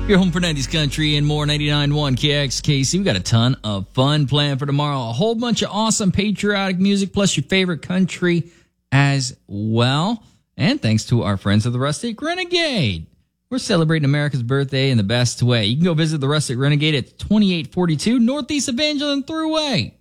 Your home for 90s country and more. 99.1 KXKC. We got a ton of fun planned for tomorrow. A whole bunch of awesome patriotic music, plus your favorite country as well. And thanks to our friends of the Rustic Renegade. We're celebrating America's birthday in the best way. You can go visit the Rustic Renegade at 2842 Northeast Evangeline Thruway.